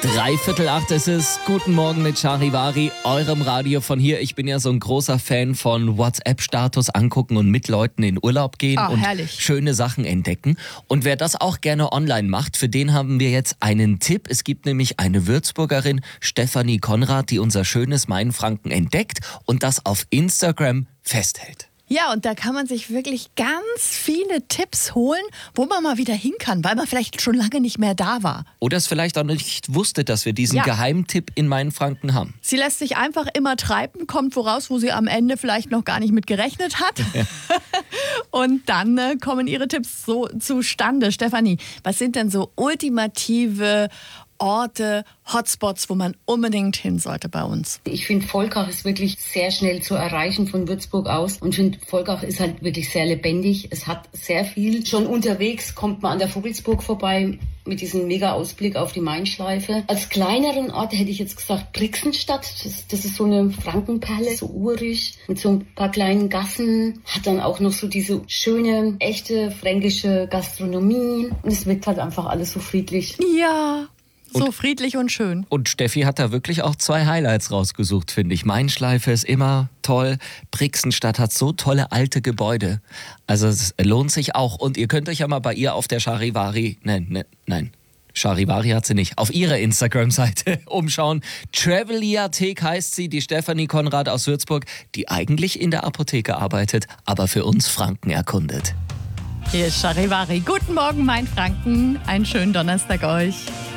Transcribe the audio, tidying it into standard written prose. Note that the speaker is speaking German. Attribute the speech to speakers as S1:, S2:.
S1: 7:45 ist es. Guten Morgen mit Charivari, eurem Radio von hier. Ich bin ja so ein großer Fan von WhatsApp-Status angucken und mit Leuten in Urlaub gehen und
S2: herrlich.
S1: schöne Sachen entdecken. Und wer das auch gerne online macht, für den haben wir jetzt einen Tipp. Es gibt nämlich eine Würzburgerin, Stefanie Konrad, die unser schönes Mainfranken entdeckt und das auf Instagram festhält.
S2: Ja, und da kann man sich wirklich ganz viele Tipps holen, wo man mal wieder hin kann, weil man vielleicht schon lange nicht mehr da war.
S1: Oder es vielleicht auch nicht wusste, dass wir diesen
S2: Ja.
S1: Geheimtipp in Mainfranken haben.
S2: Sie lässt sich einfach immer treiben, kommt voraus, wo sie am Ende vielleicht noch gar nicht mit gerechnet hat. Und dann kommen ihre Tipps so zustande. Stefanie, was sind denn so ultimative Orte, Hotspots, wo man unbedingt hin sollte bei uns?
S3: Ich finde, Volkach ist wirklich sehr schnell zu erreichen von Würzburg aus. Und ich finde, Volkach ist halt wirklich sehr lebendig. Es hat sehr viel. Schon unterwegs kommt man an der Vogelsburg vorbei mit diesem mega Ausblick auf die Mainschleife. Als kleineren Ort hätte ich jetzt gesagt Brixenstadt. Das ist so eine Frankenperle, so urig, mit so ein paar kleinen Gassen. Hat dann auch noch so diese schöne, echte fränkische Gastronomie. Und es wirkt halt einfach alles so friedlich.
S2: Ja, so friedlich und schön.
S1: Und Steffi hat da wirklich auch 2 Highlights rausgesucht, finde ich. Mainschleife ist immer toll. Brixenstadt hat so tolle alte Gebäude. Also es lohnt sich auch. Und ihr könnt euch ja mal bei ihr auf der Charivari, nein, Charivari hat sie nicht, auf ihrer Instagram-Seite umschauen. Traveliathek heißt sie, die Stefanie Konrad aus Würzburg, die eigentlich in der Apotheke arbeitet, aber für uns Franken erkundet.
S2: Hier ist Charivari. Guten Morgen, Mainfranken. Einen schönen Donnerstag euch.